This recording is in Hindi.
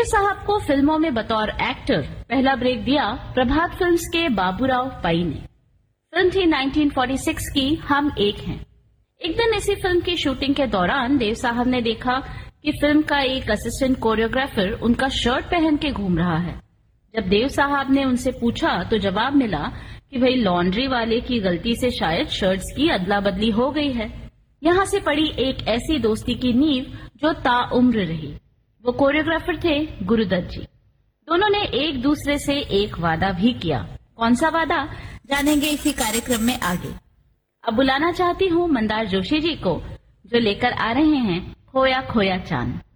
देव साहब को फिल्मों में बतौर एक्टर पहला ब्रेक दिया प्रभात फिल्म्स के बाबूराव पाई ने। फिल्म थी 1946 की हम एक हैं। एक दिन इसी फिल्म की शूटिंग के दौरान देव साहब ने देखा कि फिल्म का एक असिस्टेंट कोरियोग्राफर उनका शर्ट पहन के घूम रहा है। जब देव साहब ने उनसे पूछा तो जवाब मिला कि भाई लॉन्ड्री वाले की गलती से शायद शर्ट्स की अदला बदली हो गई है। यहाँ से पड़ी एक ऐसी दोस्ती की नींव जो ताउम्र रही। वो कोरियोग्राफर थे गुरुदत्त जी। दोनों ने एक दूसरे से एक वादा भी किया। कौन सा वादा, जानेंगे इसी कार्यक्रम में आगे। अब बुलाना चाहती हूँ मंदार जोशी जी को, जो लेकर आ रहे हैं खोया खोया चांद।